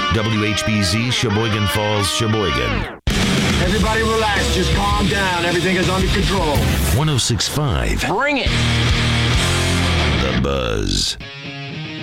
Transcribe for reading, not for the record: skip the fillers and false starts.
WHBZ, Sheboygan Falls, Sheboygan. Everybody relax. Just calm down. Everything is under control. 106.5. Bring it! The Buzz.